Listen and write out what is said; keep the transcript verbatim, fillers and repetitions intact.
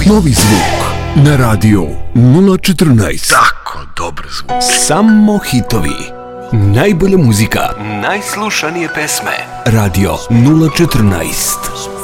Novi zvuk na radio nula četrnaest. Tako dobar zvuk. Samo hitovi. Najbolja muzika. Najslušanije pesme. Radio nula četrnaest.